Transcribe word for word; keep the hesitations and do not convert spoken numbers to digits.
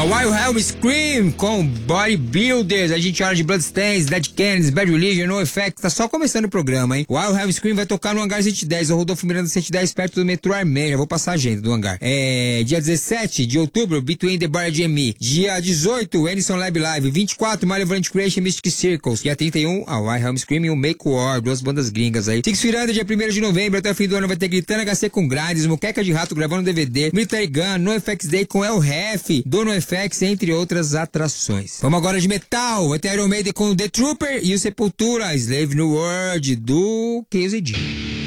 Wild Helm Scream com Bodybuilders. A gente olha de Bloodstains, Dead Kennedys, Bad Religion, NoFX. Tá só começando o programa, hein? Wild Helm Scream vai tocar no Hangar cento e dez. O Rodolfo Miranda cento e dez, perto do metrô Armênia. Já vou passar a agenda do hangar. É, dia dezessete de outubro, Between the Bar G M E. Dia dezoito, Anderson Lab Live. vinte e quatro, Malevolent Creation, Mystic Circles. Dia trinta e um, a Wild Helm Scream e o Make War. Duas bandas gringas aí. Six Firanda, dia primeiro de novembro. Até o fim do ano vai ter Gritando H C com Grinds, Moqueca de Rato gravando D V D, Military Gun, NoFX Day com El Ref, do NoFX, entre outras atrações. Vamos agora de metal. Vai ter Iron Maiden com The Trooper e o Sepultura, Slave New World, do K Z D.